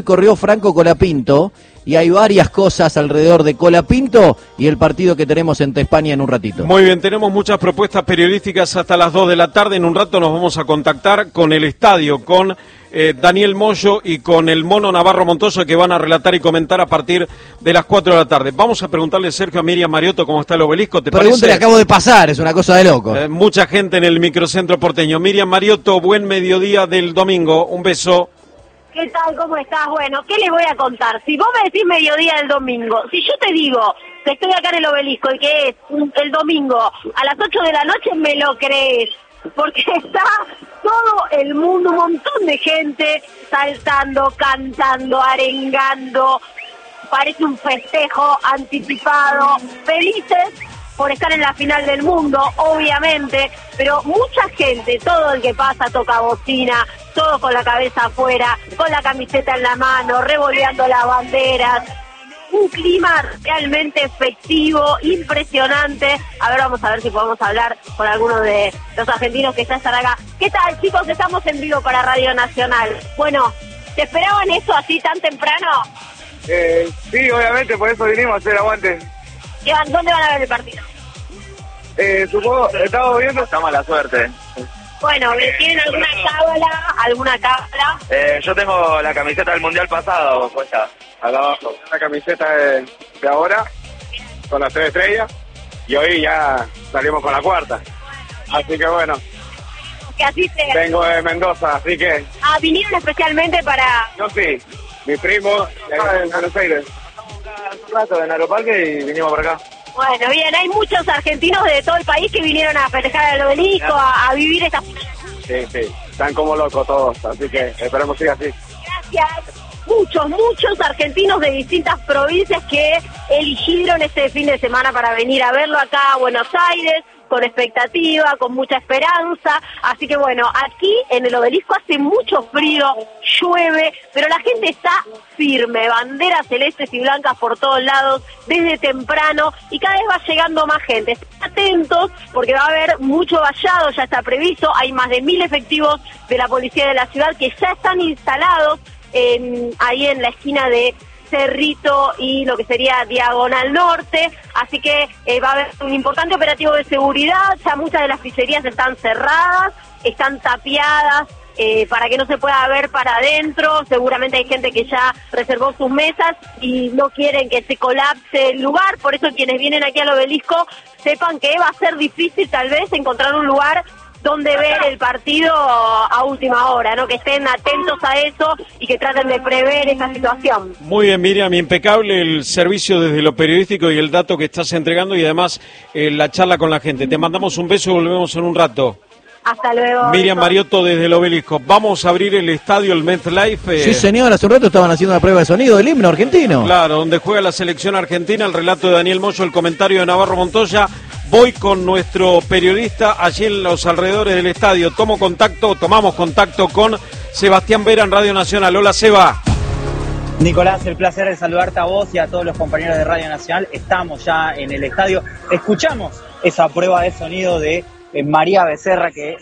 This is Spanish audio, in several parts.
Corrió Franco Colapinto y hay varias cosas alrededor de Colapinto y el partido que tenemos ante España en un ratito. Muy bien, tenemos muchas propuestas periodísticas hasta las 2 de la tarde. En un rato nos vamos a contactar con el estadio, con Daniel Moyo y con el Mono Navarro Montoya, que van a relatar y comentar a partir de las 4 de la tarde. Vamos a preguntarle, Sergio, a Miriam Mariotto cómo está el Obelisco. ¿Te Pregúntale, parece? acabo de pasar, es una cosa de loco. Mucha gente en el microcentro porteño. Miriam Mariotto, buen mediodía del domingo. Un beso. ¿Qué tal? ¿Cómo estás? Bueno, ¿qué les voy a contar? Si vos me decís mediodía del domingo, si yo te digo que estoy acá en el Obelisco y que es el domingo a las 8 de la noche, me lo crees. Porque está todo el mundo, un montón de gente saltando, cantando, arengando. Parece un festejo anticipado. Felices por estar en la final del mundo, obviamente, pero mucha gente, todo el que pasa toca bocina, todo con la cabeza afuera, con la camiseta en la mano, revoleando las banderas. Un clima realmente festivo, impresionante. A ver, vamos a ver si podemos hablar con algunos de los argentinos que ya están acá. ¿Qué tal, chicos? Estamos en vivo para Radio Nacional. Bueno, ¿te esperaban eso así tan temprano? Sí, obviamente, por eso vinimos a hacer aguante. ¿Dónde van a ver el partido? Supongo, estamos viendo, está mala suerte. Bueno, ¿tienen alguna cábala? Yo tengo la camiseta del mundial pasado, puesta acá abajo. La camiseta de ahora, con las 3 estrellas, y hoy ya salimos con la 4ª. Así que bueno, Que así sea. vengo de Mendoza, así que... Ah, vinieron especialmente para... Yo sí, mi primo, de Buenos Aires. Hace un rato en Aeroparque y vinimos por acá. Bueno, bien, hay muchos argentinos de todo el país que vinieron a festejar el Obelisco, a vivir esta... Sí, están como locos todos, así que esperemos siga así. Gracias. Muchos argentinos de distintas provincias que eligieron este fin de semana para venir a verlo acá a Buenos Aires, con expectativa, con mucha esperanza. Así que bueno, aquí en el Obelisco hace mucho frío, llueve, pero la gente está firme, banderas celestes y blancas por todos lados desde temprano y cada vez va llegando más gente. Estén atentos porque va a haber mucho vallado, ya está previsto, hay más de 1000 efectivos de la policía de la ciudad que ya están instalados ahí en la esquina de Cerrito y lo que sería Diagonal Norte, así que va a haber un importante operativo de seguridad. Ya muchas de las pizzerías están cerradas, están tapiadas para que no se pueda ver para adentro. Seguramente hay gente que ya reservó sus mesas y no quieren que se colapse el lugar, por eso quienes vienen aquí al Obelisco sepan que va a ser difícil tal vez encontrar un lugar donde ver el partido a última hora, ¿no? Que estén atentos a eso y que traten de prever esa situación. Muy bien, Miriam, impecable el servicio desde lo periodístico y el dato que estás entregando y además la charla con la gente. Te mandamos un beso y volvemos en un rato. Hasta luego. Miriam Mariotto desde el Obelisco. Vamos a abrir el estadio, el MetLife. Sí, señor, hace un rato estaban haciendo la prueba de sonido del himno argentino. Claro, donde juega la selección argentina, el relato de Daniel Moyo, el comentario de Navarro Montoya. Voy con nuestro periodista allí en los alrededores del estadio. Tomamos contacto con Sebastián Vera en Radio Nacional. Hola, Seba. Nicolás, el placer de saludarte a vos y a todos los compañeros de Radio Nacional. Estamos ya en el estadio. Escuchamos esa prueba de sonido de María Becerra, que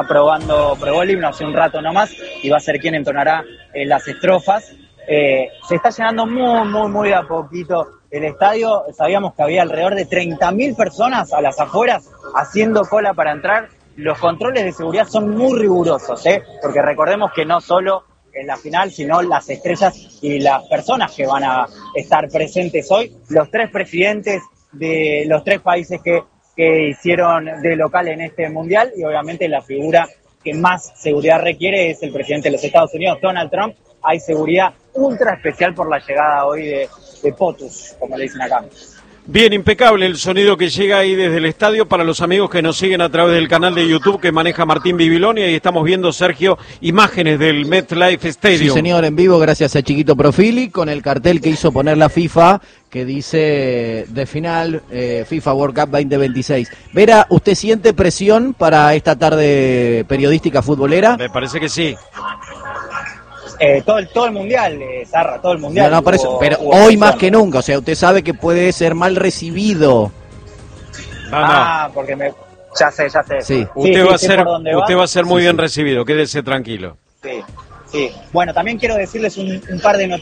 probó el himno hace un rato nomás y va a ser quien entonará las estrofas. Se está llenando muy a poquito el estadio. Sabíamos que había alrededor de 30.000 personas a las afueras haciendo cola para entrar. Los controles de seguridad son muy rigurosos, porque recordemos que no solo en la final, sino las estrellas y las personas que van a estar presentes hoy, los 3 presidentes de los 3 países que hicieron de local en este mundial, y obviamente la figura que más seguridad requiere es el presidente de los Estados Unidos, Donald Trump. Hay seguridad ultra especial por la llegada hoy de POTUS, como le dicen acá. Bien, impecable el sonido que llega ahí desde el estadio para los amigos que nos siguen a través del canal de YouTube que maneja Martín Bibiloni. Y estamos viendo, Sergio, imágenes del MetLife Stadium. Sí, señor, en vivo gracias a Chiquito Profili con el cartel que hizo poner la FIFA que dice de final FIFA World Cup 2026. Vera, ¿usted siente presión para esta tarde periodística futbolera? Me parece que sí. Todo el mundial, Zarra, todo el mundial. No, por eso, pero hoy más que nunca, o sea, usted sabe que puede ser mal recibido. No. Porque ya sé. Sí. Usted va a ser muy bien recibido, quédese tranquilo. Sí. Bueno, también quiero decirles un par de noticias.